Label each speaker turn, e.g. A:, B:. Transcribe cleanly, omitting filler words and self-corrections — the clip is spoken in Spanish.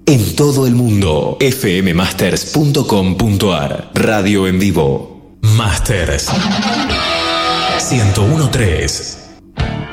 A: En todo el mundo, fmmasters.com.ar. Radio en vivo. Masters 101.3.